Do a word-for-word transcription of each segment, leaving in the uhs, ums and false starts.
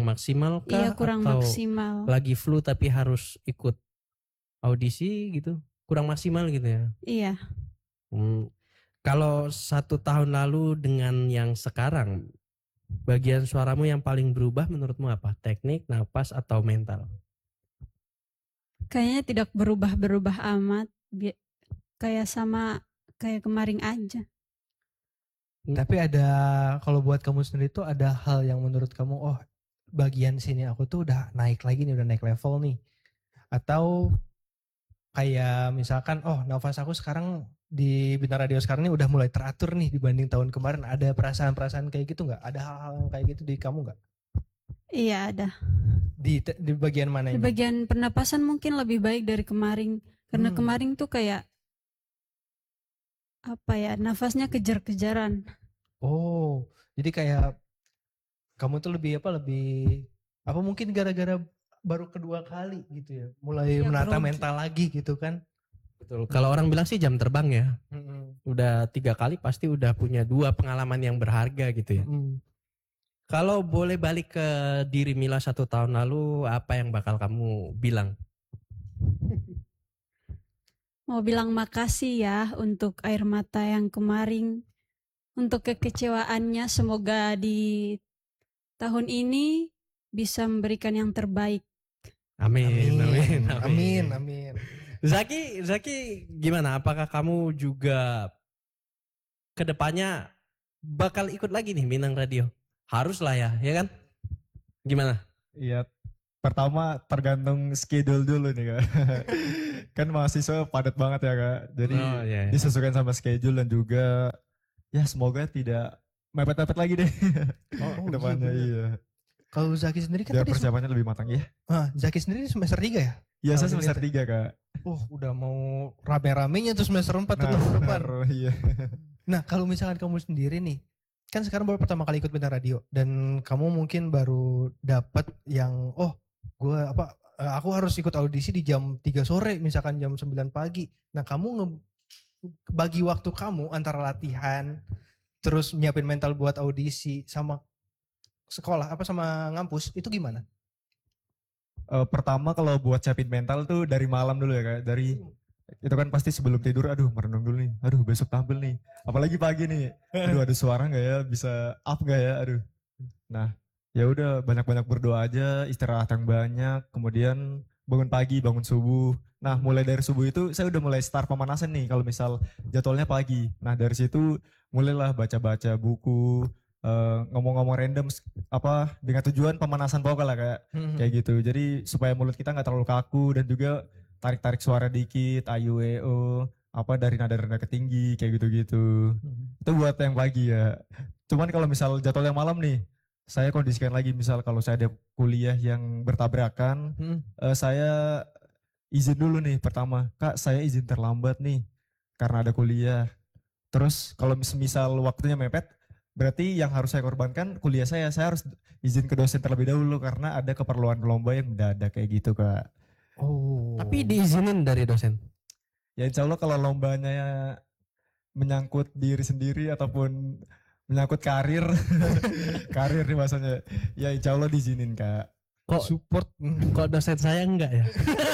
maksimal kah? Iya, kurang atau maksimal. lagi flu tapi harus ikut audisi gitu? Kurang maksimal gitu ya? Iya. Hmm. Kalau satu tahun lalu dengan yang sekarang, bagian suaramu yang paling berubah menurutmu apa? Teknik, napas, atau mental? Kayaknya tidak berubah-berubah amat. Bi- kayak sama kayak kemarin aja. Tapi ada, kalau buat kamu sendiri tuh ada hal yang menurut kamu, oh bagian sini aku tuh udah naik lagi nih, udah naik level nih. Atau kayak misalkan, oh nafas aku sekarang di Bintang Radio sekarang ini udah mulai teratur nih dibanding tahun kemarin. Ada perasaan-perasaan kayak gitu nggak? Ada hal-hal yang kayak gitu di kamu nggak? Iya, ada. Di di bagian mana Di ini? bagian pernapasan mungkin lebih baik dari kemarin. Karena Hmm. kemarin tuh kayak apa ya, nafasnya kejar-kejaran. Oh, jadi kayak kamu tuh lebih apa? Lebih apa mungkin gara-gara baru kedua kali gitu ya, mulai Iya, menata grogi. mental lagi gitu kan? Betul. Kalau orang bilang sih jam terbang ya. Mm-mm. Udah tiga kali pasti udah punya dua pengalaman yang berharga gitu ya. Mm. Kalau boleh balik ke diri Mila satu tahun lalu, apa yang bakal kamu bilang? Mau bilang makasih ya untuk air mata yang kemarin. Untuk kekecewaannya, semoga di tahun ini bisa memberikan yang terbaik. Amin, amin, Amin, amin, amin. Zaki, Zaki gimana? Apakah kamu juga kedepannya bakal ikut lagi nih Minang Radio? Harus lah ya, ya kan? Gimana? Iya, pertama tergantung schedule dulu nih kak. Kan mahasiswa padat banget ya kak. Jadi Oh, iya, iya. disesuaikan sama schedule dan juga ya semoga tidak mepet-mepet lagi deh. Oh, Kedepannya iya, iya. Kalau Zaki sendiri kan Biar tadi sem- persiapannya lebih matang ya. ah, Zaki sendiri semester tiga ya? Iya saya Kalau semester dilihat- tiga kak. Oh, udah mau rame-ramenya tuh semester empat tuh Nah, tahun depan. benar, iya. Nah, kalau misalkan kamu sendiri nih, kan sekarang baru pertama kali ikut Bintang Radio dan kamu mungkin baru dapat yang oh, gue apa eh, aku harus ikut audisi di jam tiga sore, misalkan jam sembilan pagi. Nah, kamu nge- bagi waktu kamu antara latihan terus nyiapin mental buat audisi sama sekolah apa sama ngampus itu gimana? Eh, pertama kalau buat siapin mental tuh dari malam dulu ya kak. Dari itu kan pasti sebelum tidur, aduh merenung dulu nih, aduh besok tampil nih, apalagi pagi nih, aduh ada suara nggak ya, bisa up nggak ya, aduh. Nah ya udah banyak-banyak berdoa aja, istirahat yang banyak, kemudian bangun pagi, bangun subuh. Nah mulai dari subuh itu saya udah mulai start pemanasan nih, kalau misal jadwalnya pagi. Nah dari situ mulailah baca-baca buku, eh, ngomong-ngomong random, apa dengan tujuan pemanasan vokal lah kayak kayak gitu. Jadi supaya mulut kita nggak terlalu kaku dan juga tarik-tarik suara dikit, a u e o, apa dari nada rendah ke tinggi, kayak gitu-gitu. Itu buat yang pagi ya. Cuman kalau misal jadwal yang malam nih, saya kondisikan lagi misal kalau saya ada kuliah yang bertabrakan, Hmm. eh, saya izin dulu nih pertama, Kak saya izin terlambat nih karena ada kuliah. Terus kalau mis- misal waktunya mepet, berarti yang harus saya korbankan kuliah saya, saya harus izin ke dosen terlebih dahulu karena ada keperluan lomba yang mendadak kayak gitu Kak. Oh. Tapi diizinin dari dosen. Ya insya Allah kalau lombanya menyangkut diri sendiri ataupun menyangkut karir, karir nih bahasanya, ya insya Allah diizinin kak. Kok support. kok dosen saya enggak ya?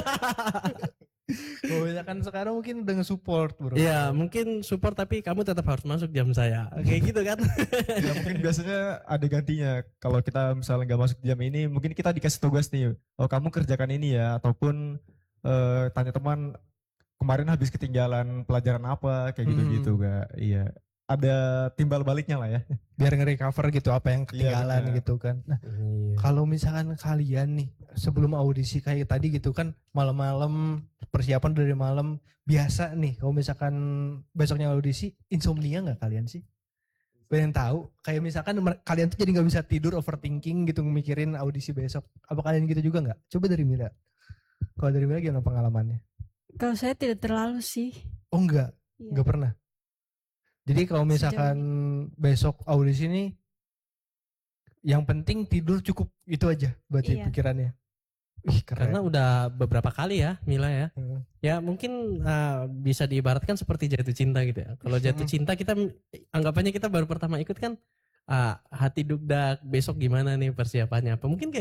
Oh ya kan sekarang mungkin dengan support bro. Iya, mungkin support tapi kamu tetap harus masuk jam saya. Kayak gitu kan? Ya mungkin biasanya ada gantinya. Kalau kita misalnya nggak masuk jam ini, mungkin kita dikasih tugas nih. Oh kamu kerjakan ini ya, ataupun eh, tanya teman kemarin habis ketinggalan pelajaran apa, kayak gitu-gitu Hmm. kak. Iya. Ada timbal baliknya lah ya. Biar nge-recover gitu apa yang ketinggalan benar. gitu kan. Nah, Iya. kalau misalkan kalian nih sebelum audisi kayak tadi gitu kan malam-malam persiapan dari malam biasa nih. Kalau misalkan besoknya audisi insomnia nggak kalian sih? Pengen tahu kayak misalkan mer- kalian tuh jadi nggak bisa tidur overthinking gitu mikirin audisi besok. Apa kalian gitu juga nggak? Coba dari Mira. Kalau dari Mira gimana pengalamannya? Kalau saya tidak terlalu sih. Oh enggak, Iya. enggak pernah. Jadi kalau misalkan besok audisi nih yang penting tidur cukup itu aja berarti Iya. pikirannya. Ih, keren. Karena udah beberapa kali ya Mila ya. Hmm. Ya mungkin uh, bisa diibaratkan seperti jatuh cinta gitu ya. Kalau jatuh Hmm. cinta kita anggapannya kita baru pertama ikut kan uh, hati dugdak besok gimana nih persiapannya apa. Mungkin kayak